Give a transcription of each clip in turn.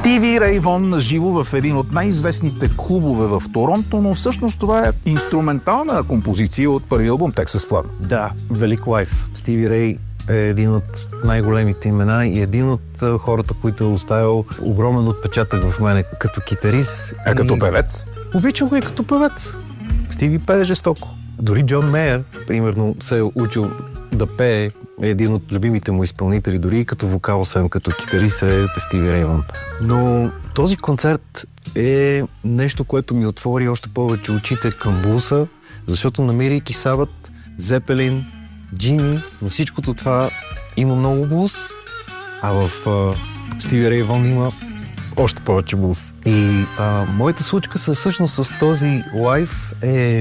Стиви Рей Вон на живо в един от най-известните клубове в Торонто, но всъщност това е инструментална композиция от първия албум Texas Flood. Да, велик лайф. Стиви Рей е един от най-големите имена и един от хората, които е оставил огромен отпечатък в мене като китарист. А като певец? Обичам го и като певец. Стиви пее жестоко. Дори Джон Мейер, примерно, се е учил да пее, е един от любимите му изпълнители, дори и като вокал, освен като китарист е Стиви Рей Вон. Но този концерт е нещо, което ми отвори още повече очите към блуса, защото намирайки Сабът, Зепелин, Джини, но всичкото това има много блуз, а в Стиви Рей Вон има още повече блуз. И моята случка всъщност с този лайф е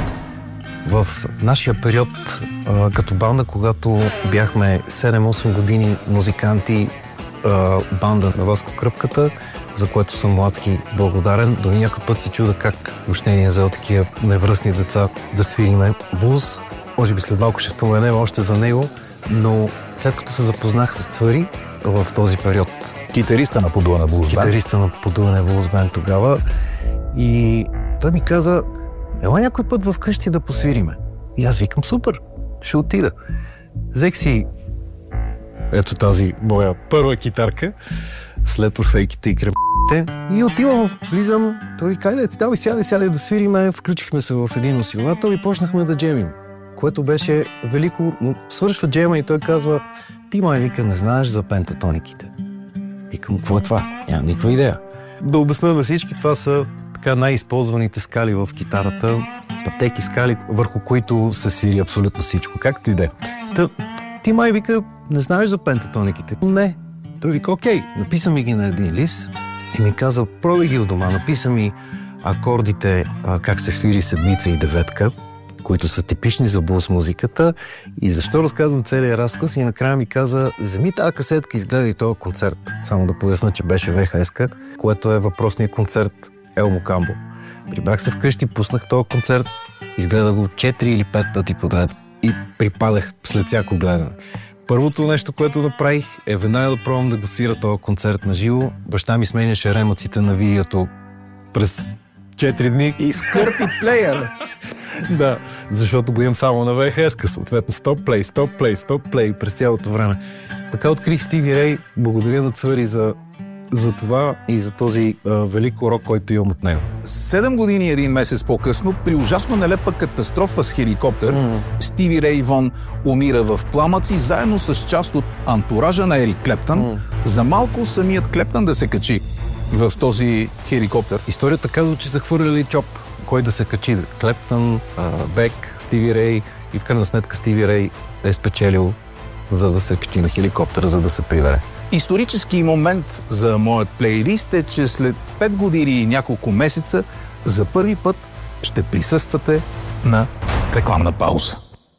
в нашия период като банда, когато бяхме 7-8 години музиканти, банда на Васко Кръпката, за което съм младски благодарен. До някакъв път се чуда как въобще ни е взел такива невръстни деца да свириме блуз. Може би след малко ще споменем още за него, но след като се запознах с Цвари в този период. Китариста на Подуване Блуз Бенд. Китариста на Подуване Блуз Бенд тогава. И той ми каза: ела някой път вкъщи да посвириме. И аз викам: супер, ще отида. Взех си ето тази моя първа китарка, след орфейките и кръпите, и отивам, влизам. Той каза: давай сядай да свириме. Включихме се в един усилвател и почнахме да джемим, което беше велико. Но свършва джема и той казва: ти, май, вика, не знаеш за пентатониките. Викам: какво е това? Нямам никаква идея. Да обясня на всички, това са така най-използваните скали в китарата, пътеки скали, върху които се свири абсолютно всичко. Как ти иде? Ти, май, вика, не знаеш за пентатониките? Не. Той вика: окей, написа ми ги на един лист и ми каза: пробай ги у дома, написа ми акордите, как се свири седмица и деветка, които са типични за блуз музиката, и защо разказвам целият разказ, и накрая ми каза: вземи тази касетка, изгледай този концерт. Само да поясна, че беше ВХС-ка, което е въпросният концерт Елмо Камбо. Прибрах се вкъщи, пуснах този концерт, изгледах го 4 или 5 пъти подред и припадах след всяко гледане. Първото нещо, което направих, е веднага да пробвам да го свира този концерт на живо. Баща ми сменяше ремъците на видеото през 4 дни. И скърпи плеер. Да, защото го имам само на VHS-ка, съответно стоп-плей през цялото време. Така открих Стиви Рей. Благодаря на Цвари за това и за този велик урок, който имам от него. 7 години и 1 месец по-късно, при ужасно нелепа катастрофа с хеликоптер, Стиви Рей Вон умира в пламъци, заедно с част от антуража на Ерик Клептън. За малко самият Клептън да се качи в този хеликоптер. Историята казва, че са хвърляли чоп. Кой да се качи? Клептън, Бек, Стиви Рей, и в крайна сметка Стиви Рей е спечелил, за да се качи на хеликоптера, за да се прибере. Исторически момент за моят плейлист е, че след 5 години и няколко месеца за първи път ще присъствате на рекламна пауза.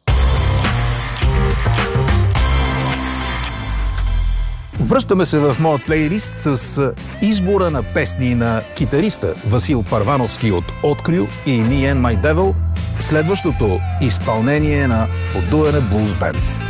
Връщаме се в моят плейлист с избора на песни на китариста Васил Парвановски от Открю и Me and My Devil, следващото изпълнение на Подуване Блуз Бенд.